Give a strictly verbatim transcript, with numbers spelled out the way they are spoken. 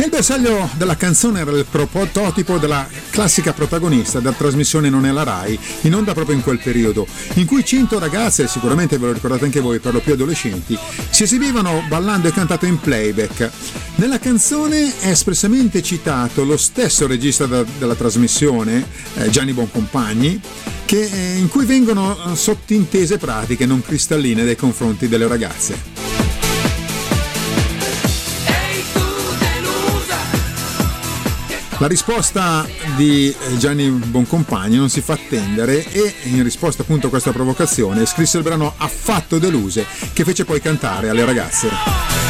E il bersaglio della canzone era il prototipo della classica protagonista della trasmissione Non è la Rai, in onda proprio in quel periodo, in cui cento ragazze, sicuramente ve lo ricordate anche voi, per lo più adolescenti, si esibivano ballando e cantando in playback. Nella canzone è espressamente citato lo stesso regista da, della trasmissione, eh, Gianni Boncompagni, che, eh, in cui vengono sottintese pratiche non cristalline nei confronti delle ragazze. La risposta di Gianni Boncompagni non si fa attendere e, in risposta appunto a questa provocazione, scrisse il brano Affatto deluse, che fece poi cantare alle ragazze.